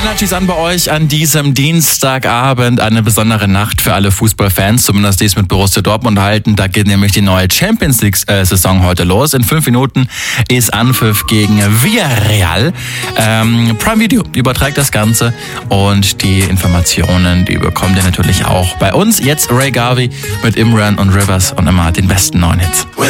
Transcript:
Energies an bei euch an diesem Dienstagabend. Eine besondere Nacht für alle Fußballfans, zumindest die es mit Borussia Dortmund halten. Da geht nämlich die neue Champions League-Saison heute los. In 5 Minuten ist Anpfiff gegen Villarreal. Prime Video überträgt das Ganze und die Informationen, die bekommt ihr natürlich auch bei uns. Jetzt Ray Garvey mit Imran und Rivers und immer den besten neuen Hits.